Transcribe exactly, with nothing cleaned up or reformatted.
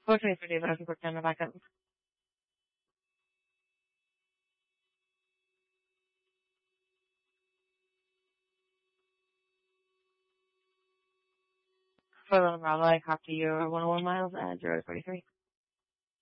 Fortunately for David, I can put down the backup. For Little Bravo, I copy you one oh one miles at zero forty-three.